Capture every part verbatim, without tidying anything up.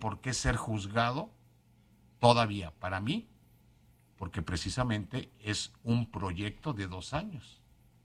por qué ser juzgado todavía para mí, porque precisamente es un proyecto de dos años.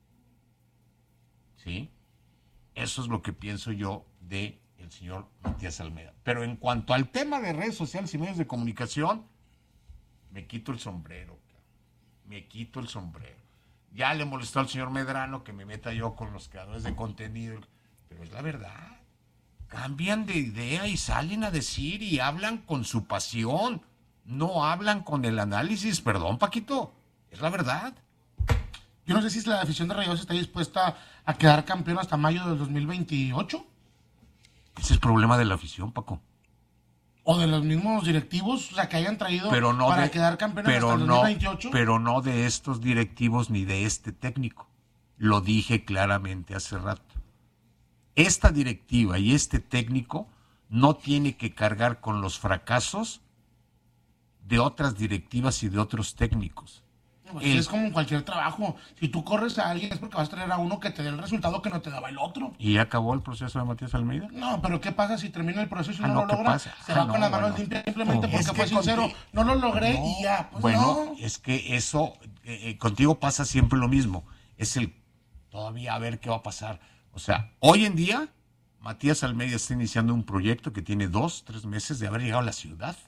¿Sí? Eso es lo que pienso yo de el señor Matías Almeida. Pero en cuanto al tema de redes sociales y medios de comunicación, me quito el sombrero. Me quito el sombrero. Ya le molestó al señor Medrano que me meta yo con los creadores de contenido, pero es la verdad. Cambian de idea y salen a decir y hablan con su pasión. No hablan con el análisis. Perdón, Paquito. Es la verdad. Yo no sé si la afición de Rayados está dispuesta a quedar campeón hasta mayo del dos mil veintiocho. Ese es el problema de la afición, Paco. O de los mismos directivos, o sea, que hayan traído pero no para de, quedar campeones pero hasta el no, dos mil veintiocho. Pero no de estos directivos ni de este técnico. Lo dije claramente hace rato. Esta directiva y este técnico no tiene que cargar con los fracasos de otras directivas y de otros técnicos. Pues el, es como en cualquier trabajo. Si tú corres a alguien es porque vas a traer a uno que te dé el resultado que no te daba el otro. ¿Y acabó el proceso de Matías Almeida? No, pero ¿qué pasa si termina el proceso y ah, no, no lo logra? Pasa? Se ah, va no, con las manos bueno. limpias simplemente no, porque fue sincero. Contigo, no lo logré no, y ya. Pues bueno, no. es que eso, eh, contigo pasa siempre lo mismo. Es el todavía a ver qué va a pasar. O sea, hoy en día, Matías Almeida está iniciando un proyecto que tiene dos, tres meses de haber llegado a la ciudad.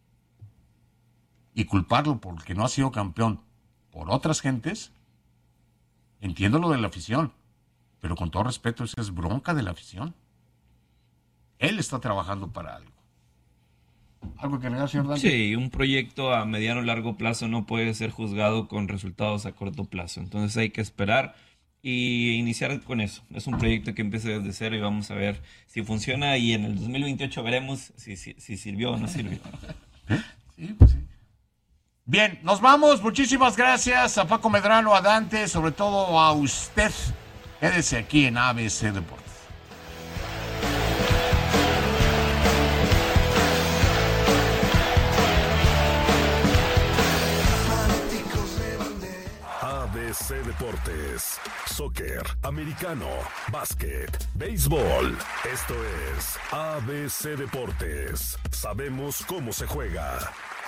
Y culparlo porque no ha sido campeón por otras gentes, entiendo lo de la afición, pero con todo respeto, esa es bronca de la afición. Él está trabajando para algo. ¿Algo que agregar, señor Dante? Sí, un proyecto a mediano o largo plazo no puede ser juzgado con resultados a corto plazo. Entonces hay que esperar y iniciar con eso. Es un proyecto que empieza desde cero y vamos a ver si funciona y en el dos mil veintiocho veremos si, si, si sirvió o no sirvió. ¿Eh? Sí, pues sí. Bien, nos vamos. Muchísimas gracias a Paco Medrano, a Dante, sobre todo a usted. Quédese aquí en A B C Deportes. A B C Deportes, soccer, americano, básquet, béisbol. Esto es A B C Deportes. Sabemos cómo se juega.